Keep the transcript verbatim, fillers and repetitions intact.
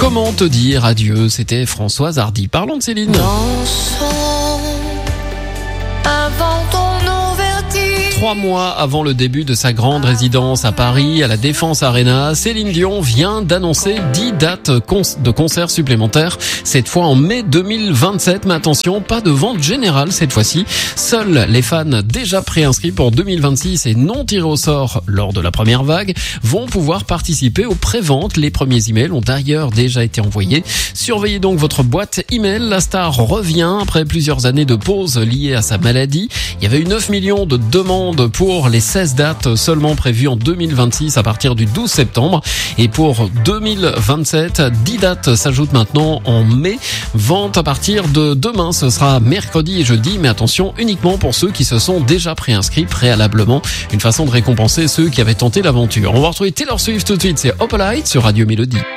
Comment te dire adieu? C'était Françoise Hardy. Parlons de Céline. Dansons avant ton ouverture. Trois mois avant le début de sa grande résidence à Paris, à la Défense Arena, Céline Dion vient d'annoncer dix dates de concerts supplémentaires, cette fois en mai deux mille vingt-sept. Mais attention, pas de vente générale cette fois-ci. Seuls les fans déjà préinscrits pour deux mille vingt-six et non tirés au sort lors de la première vague vont pouvoir participer aux préventes. Les premiers emails ont d'ailleurs déjà été envoyés. Surveillez donc votre boîte email. La star revient après plusieurs années de pause liées à sa maladie. Il y avait eu neuf millions de demandes pour les seize dates seulement prévues en deux mille vingt-six à partir du douze septembre. Et pour deux mille vingt-sept, dix dates s'ajoutent maintenant en mai. Vente à partir de demain, ce sera mercredi et jeudi, mais attention, uniquement pour ceux qui se sont déjà préinscrits préalablement. Une façon de récompenser ceux qui avaient tenté l'aventure. On va retrouver Taylor Swift tout de suite, c'est Opalite sur Radio Mélodie.